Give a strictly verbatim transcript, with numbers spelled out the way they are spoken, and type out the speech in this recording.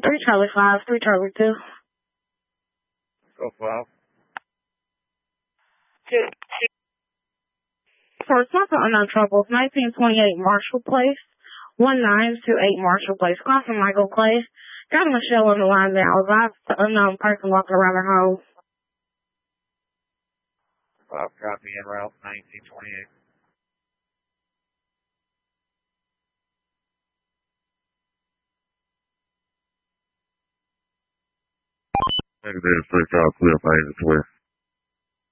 Three Charlie five, three Charlie two. Go five. Two. For something unknown troubles, nineteen twenty-eight Marshall Place, one nine two eight Marshall Place. Call from Michael Clay. Got Michelle on the line now. Advised the unknown person walking around her home. Five copy en route, nineteen twenty-eight. Negative, three, five, clear, five, clear.